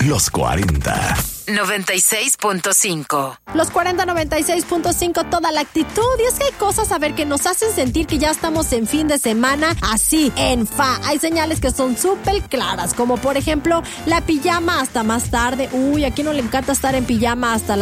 Los 40. 96.5. Los 40, 96.5, toda la actitud. Y es que hay cosas, a ver, que nos hacen sentir que ya estamos en fin de semana, así, en fa. Hay señales que son súper claras, como por ejemplo, la pijama hasta más tarde. Uy, ¿a quién no le encanta estar en pijama hasta